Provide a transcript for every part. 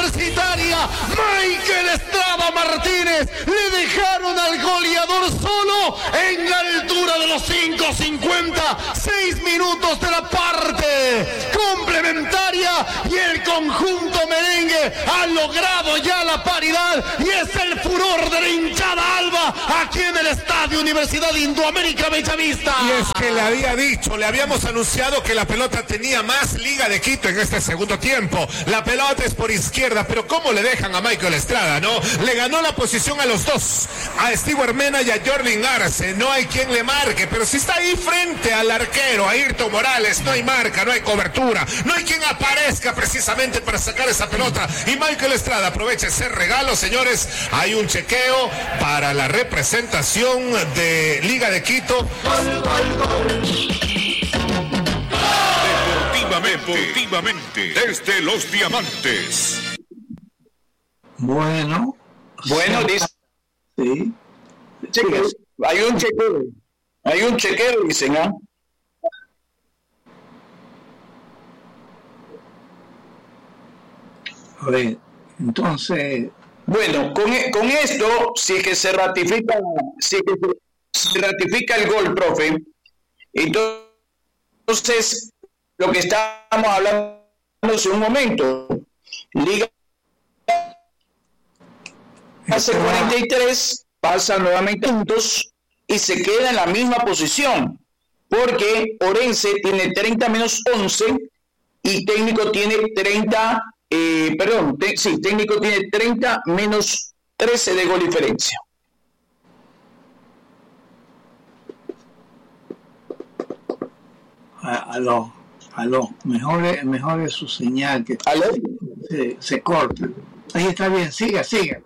Universitaria. Michael Estrada Martínez le dejaron al goleador solo en la altura de los 5:50, 6 minutos de la parte complementaria, y el conjunto merengue ha logrado ya la paridad y es el furor de la hinchada alba aquí en el Estadio Universidad Indoamérica Bellavista. Y es que le había dicho, le habíamos anunciado que la pelota tenía más Liga de Quito en este segundo tiempo. La pelota es por izquierda, pero ¿cómo le dejan a Michael Estrada, no? Le ganó la posición a los dos, a Steve Hermena y a Jordan Arce. No hay quien le marque, pero si está ahí frente al arquero, a Ayrton Morales, no hay marca, no hay cobertura, no hay quien aparezca precisamente para sacar esa pelota. Y Michael Estrada aprovecha ese regalo, señores. Hay un chequeo para la representación de Liga de Quito. Deportivamente, desde Los Diamantes. Bueno, dice. Sí. Chequeo. Hay un chequeo, dicen, ¿no? A ver, entonces... Bueno, con esto, si es que se ratifica el gol, profe, entonces lo que estábamos hablando hace un momento, Liga hace 43, pasa nuevamente puntos y se queda en la misma posición, porque Orense tiene 30 menos 11 y Técnico tiene 30. Técnico tiene 30 menos 13 de gol diferencia. Aló, mejor es su señal que se corta. Ahí está bien, siga.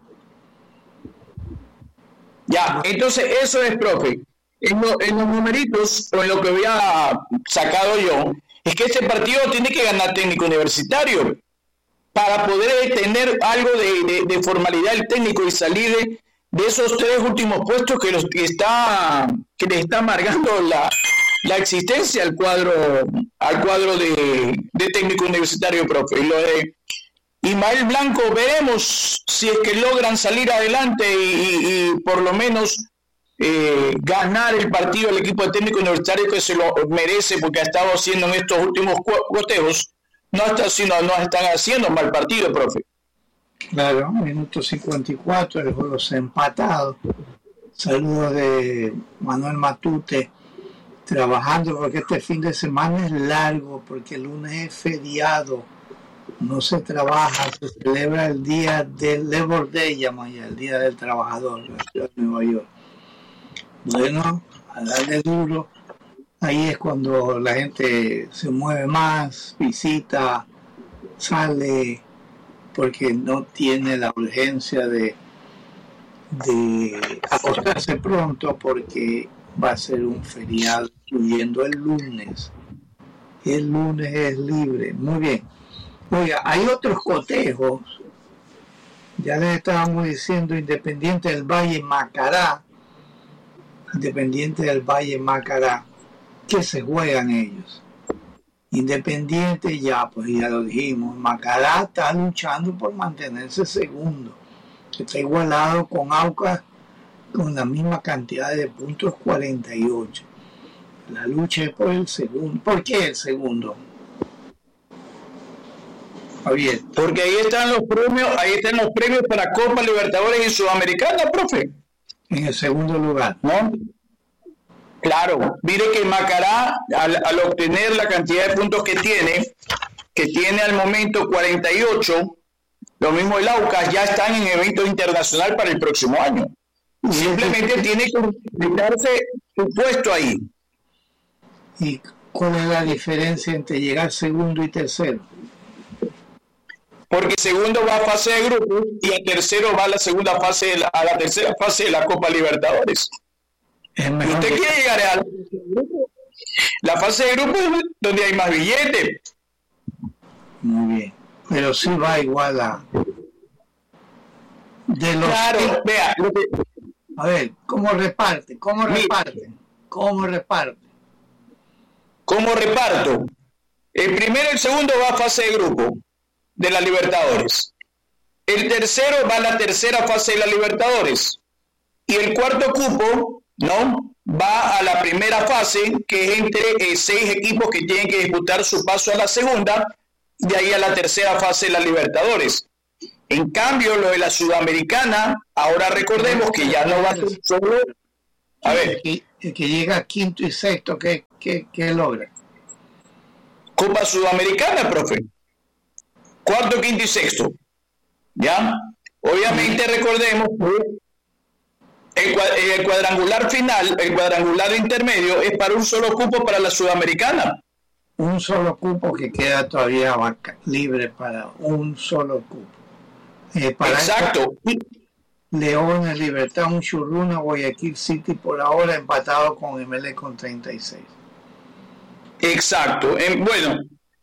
Ya, entonces eso es, profe. En los numeritos, o en lo que había sacado yo, es que este partido tiene que ganar Técnico Universitario para poder tener algo de formalidad el técnico y salir de esos 3 últimos puestos que le está amargando la existencia al cuadro de Técnico Universitario, profe. Y lo de Ismael Blanco, veremos si es que logran salir adelante y por lo menos ganar el partido el equipo de Técnico Universitario, que se lo merece porque ha estado haciendo en estos últimos cotejos. No están haciendo mal partido, profe. Claro, minuto 54, el juego se ha empatado. Saludos de Manuel Matute, trabajando porque este fin de semana es largo, porque el lunes es feriado, no se trabaja, se celebra el día del Labor Day, llaman ya, el Día del Trabajador, en la ciudad de Nueva York. Bueno, a darle duro. Ahí es cuando la gente se mueve más, visita, sale, porque no tiene la urgencia de acostarse pronto, porque va a ser un feriado, incluyendo el lunes. El lunes es libre. Muy bien. Oiga, hay otros cotejos. Ya les estábamos diciendo, Independiente del Valle Macará, que se juegan ellos. Independiente ya lo dijimos, Macará está luchando por mantenerse segundo, está igualado con Aucas con la misma cantidad de puntos, 48. La lucha es por el segundo. ¿Por qué el segundo, Javier? Porque ahí están los premios para Copa Libertadores y Sudamericana, profe. En el segundo lugar, ¿no? Claro, mire que Macará, al obtener la cantidad de puntos que tiene al momento 48, lo mismo el Aucas, ya están en evento internacional para el próximo año. Simplemente tiene que quitarse su puesto ahí. ¿Y cuál es la diferencia entre llegar segundo y tercero? Porque segundo va a fase de grupos y el tercero va a la tercera fase de la Copa Libertadores. ¿Usted quiere llegar a la fase de grupos donde hay más billetes? Muy bien, pero sí va igual a de los. Claro, vea. A ver, ¿cómo reparte? ¿Cómo reparto? El primero y el segundo va a fase de grupo de la Libertadores. el tercero va a la tercera fase de la Libertadores. Y el cuarto cupo, ¿no?, va a la primera fase, que es entre 6 equipos que tienen que disputar su paso a la segunda, de ahí a la tercera fase de la Libertadores. En cambio, lo de la Sudamericana, ahora recordemos que ya no va a ser solo... A ver. El que llega quinto y sexto, ¿qué logra? Copa Sudamericana, profe. Cuarto, quinto y sexto. ¿Ya? Obviamente recordemos que el cuadrangular final, el cuadrangular intermedio, es para un solo cupo para la Sudamericana. Un solo cupo que queda todavía libre para un solo cupo. Exacto. Leones, Libertad, un Churruna, Guayaquil City por ahora empatado con Emelec con 36. Exacto. Bueno,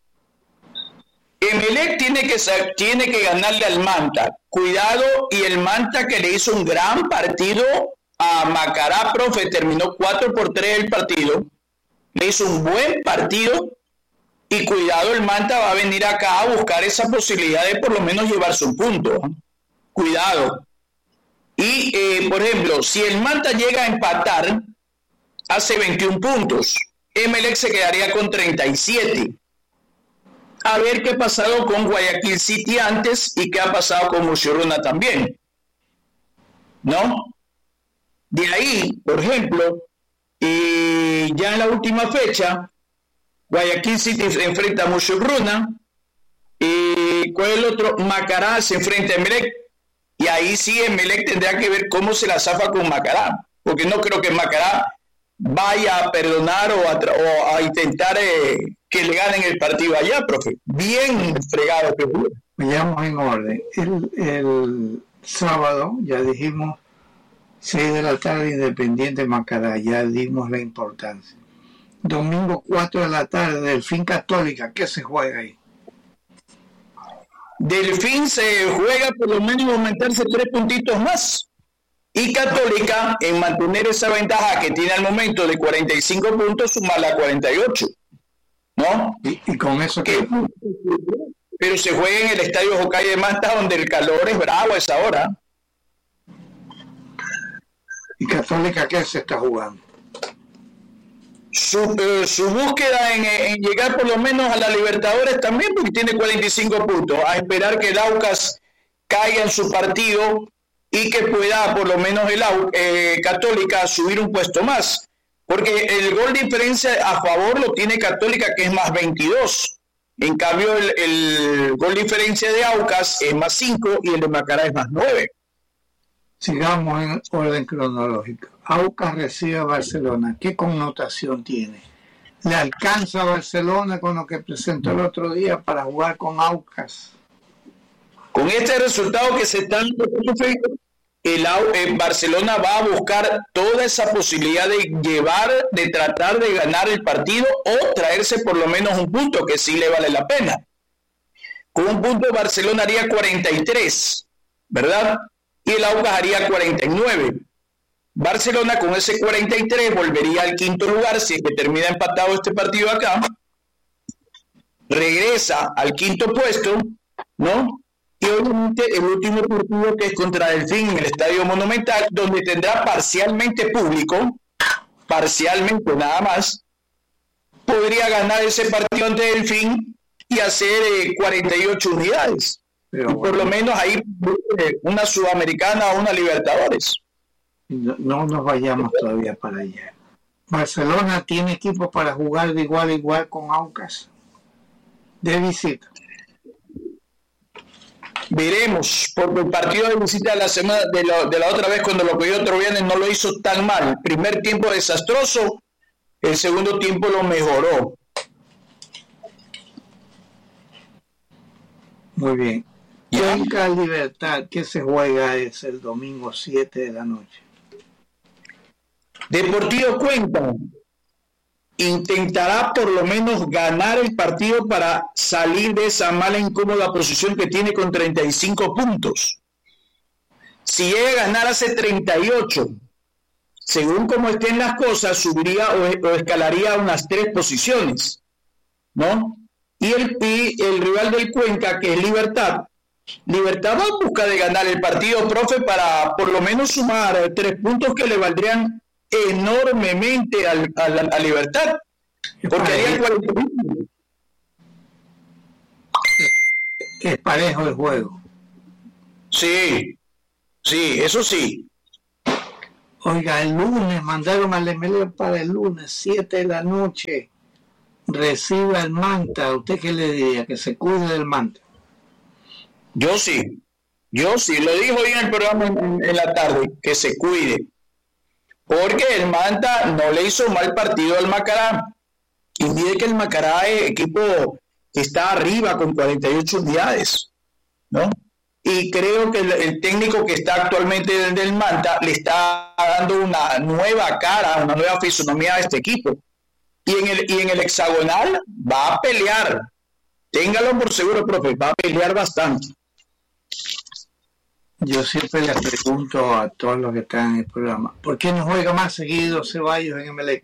Emelec tiene que ganarle al Manta. Cuidado, y el Manta, que le hizo un gran partido a Macará, profe, terminó 4-3 el partido. Le hizo un buen partido. Y cuidado, el Manta va a venir acá a buscar esa posibilidad de por lo menos llevarse un punto. Cuidado. Y, por ejemplo, si el Manta llega a empatar, hace 21 puntos. Emelec se quedaría con 37. A ver qué ha pasado con Guayaquil City antes y qué ha pasado con Muchurruna también. ¿No? De ahí, por ejemplo, ya en la última fecha, Guayaquil City se enfrenta a Muchurruna. ¿Cuál es el otro? Macará se enfrenta a Emelec. Y ahí sí Emelec tendrá que ver cómo se la zafa con Macará, porque no creo que Macará vaya a perdonar o a intentar que le ganen el partido allá, profe. Bien fregado que fue. Vayamos en orden. El sábado, ya dijimos, 6 de la tarde, Independiente Macará, ya dimos la importancia. Domingo 4 de la tarde, Delfín Católica, ¿qué se juega ahí? Delfín se juega por lo menos aumentarse 3 puntitos más. Y Católica, en mantener esa ventaja que tiene al momento de 45 puntos, sumarla a 48. ¿No? ¿Y con eso qué? Pero se juega en el Estadio Jocay de Manta, donde el calor es bravo a esa hora. ¿Y Católica qué se está jugando? Su búsqueda en llegar por lo menos a la Libertadores también, porque tiene 45 puntos, a esperar que el Aucas caiga en su partido y que pueda por lo menos el Católica subir un puesto más, porque el gol diferencia a favor lo tiene Católica, que es más 22, en cambio el gol diferencia de Aucas es más 5 y el de Macará es más 9. Sigamos en orden cronológico. Aucas recibe a Barcelona. ¿Qué connotación tiene? ¿Le alcanza a Barcelona con lo que presentó el otro día para jugar con Aucas? Con este resultado que se está dando, Barcelona va a buscar toda esa posibilidad de tratar de ganar el partido o traerse por lo menos un punto, que sí le vale la pena. Con un punto Barcelona haría 43, ¿verdad? Y el Aucas haría 49. Barcelona con ese 43 volvería al quinto lugar si es que termina empatado este partido acá. Regresa al quinto puesto, ¿no? Y obviamente el último partido, que es contra Delfín en el Estadio Monumental, donde tendrá parcialmente público, parcialmente nada más, podría ganar ese partido ante Delfín y hacer 48 unidades. Pero, y por lo menos ahí una Sudamericana o una Libertadores. No nos vayamos todavía para allá. Barcelona tiene equipo para jugar de igual a igual con Aucas de visita. Veremos, porque el partido de visita de la semana de la otra vez, cuando lo cogió Trovianes, no lo hizo tan mal. El primer tiempo desastroso, el segundo tiempo lo mejoró. Muy bien. Cuenca Libertad, ¿qué se juega? Es el domingo 7 de la noche. Deportivo Cuenca intentará por lo menos ganar el partido para salir de esa mala, incómoda posición que tiene con 35 puntos. Si llega a ganar, hace 38. Según como estén las cosas, subiría o escalaría unas 3 posiciones, ¿no? Y el rival del Cuenca, que es Libertad, Libertad va a buscar de ganar el partido, profe, para por lo menos sumar 3 puntos que le valdrían enormemente a Libertad. Porque haría 40 minutos. Es parejo el juego. Sí, eso sí. Oiga, el lunes mandaron al MLE para el lunes, 7 de la noche. Reciba el Manta. ¿Usted qué le diría? Que se cuide del Manta. Yo sí, lo dijo hoy en el programa en la tarde, que se cuide. Porque el Manta no le hizo mal partido al Macará. Y mire que el Macará, equipo, está arriba con 48 unidades, ¿no? Y creo que el técnico que está actualmente del Manta le está dando una nueva cara, una nueva fisonomía a este equipo. Y en el hexagonal va a pelear. Téngalo por seguro, profe, va a pelear bastante. Yo siempre les pregunto a todos los que están en el programa, ¿por qué no juega más seguido Ceballos en MLE?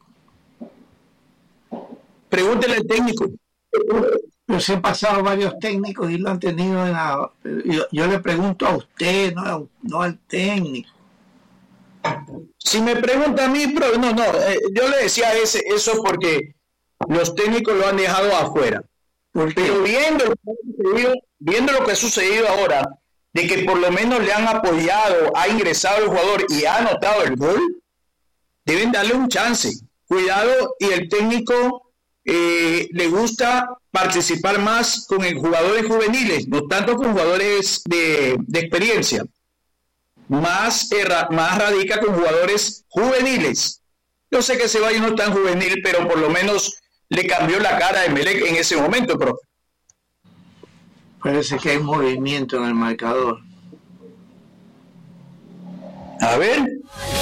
Pregúntele al técnico. Pero se han pasado varios técnicos y lo han tenido en la... Yo le pregunto a usted, no al técnico. Si me pregunta a mí, pero yo le decía eso porque los técnicos lo han dejado afuera. Pero viendo lo que ha sucedido ahora, de que por lo menos le han apoyado, ha ingresado el jugador y ha anotado el gol, deben darle un chance. Cuidado, y el técnico le gusta participar más con jugadores juveniles, no tanto con jugadores de experiencia. Más radica con jugadores juveniles. Yo sé que Ceballos no es tan juvenil, pero por lo menos le cambió la cara a Emelec en ese momento, profe. Parece que hay movimiento en el marcador. A ver.